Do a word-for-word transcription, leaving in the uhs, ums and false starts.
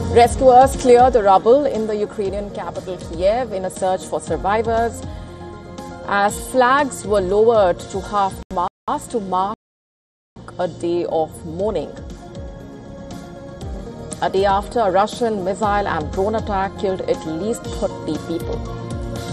Rescuers clear the rubble in the Ukrainian capital Kiev in a search for survivors as flags were lowered to half-mast to mark a day of mourning. A day after a Russian missile and drone attack killed at least thirty people.